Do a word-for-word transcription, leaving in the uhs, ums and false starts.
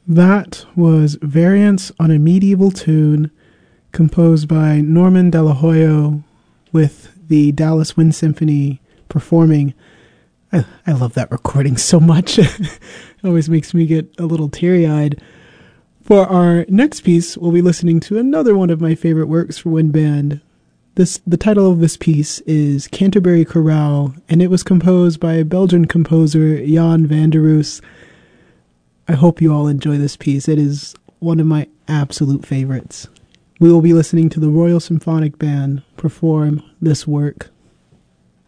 That was Variants on a Medieval Tune, composed by Norman de la Hoya with the Dallas Wind Symphony performing. I, I love that recording so much. It always makes me get a little teary-eyed. For our next piece, we'll be listening to another one of my favorite works for wind band. This, the title of this piece is Canterbury Chorale, and it was composed by Belgian composer Jan van der Roos. I hope you all enjoy this piece. It is one of my absolute favorites. We will be listening to the Royal Symphonic Band perform this work.